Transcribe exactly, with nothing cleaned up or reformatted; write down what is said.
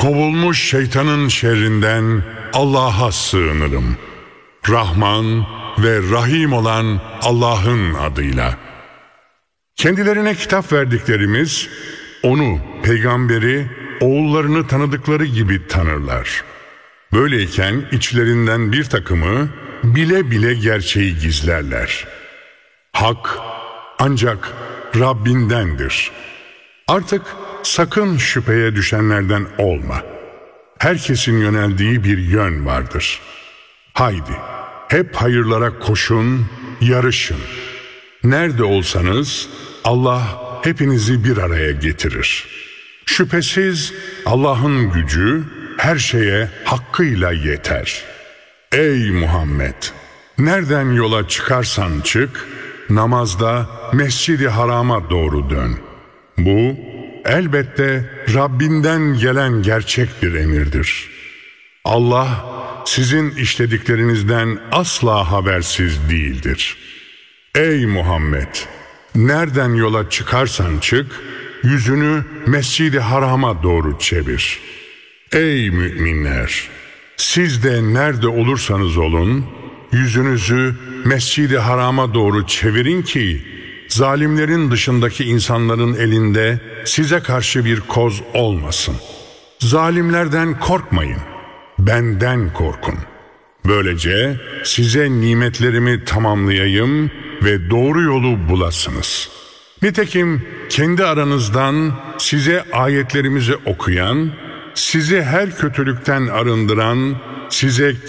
Kovulmuş şeytanın şerrinden Allah'a sığınırım. Rahman ve Rahim olan Allah'ın adıyla. Kendilerine kitap verdiklerimiz, onu, peygamberi, oğullarını tanıdıkları gibi tanırlar. Böyleyken içlerinden bir takımı bile bile gerçeği gizlerler. Hak ancak Rabbindendir. Artık sakın şüpheye düşenlerden olma. Herkesin yöneldiği bir yön vardır. Haydi, hep hayırlara koşun, yarışın. Nerede olsanız Allah hepinizi bir araya getirir. Şüphesiz Allah'ın gücü her şeye hakkıyla yeter. Ey Muhammed! Nereden yola çıkarsan çık, namazda Mescid-i Haram'a doğru dön. Bu elbette Rabbinden gelen gerçek bir emirdir. Allah sizin işlediklerinizden asla habersiz değildir. Ey Muhammed! Nereden yola çıkarsan çık, yüzünü Mescid-i Haram'a doğru çevir. Ey müminler! Siz de nerede olursanız olun, yüzünüzü Mescid-i Haram'a doğru çevirin ki, zalimlerin dışındaki insanların elinde size karşı bir koz olmasın. Zalimlerden korkmayın, benden korkun. Böylece size nimetlerimi tamamlayayım ve doğru yolu bulasınız. Nitekim kendi aranızdan size ayetlerimizi okuyan, sizi her kötülükten arındıran, size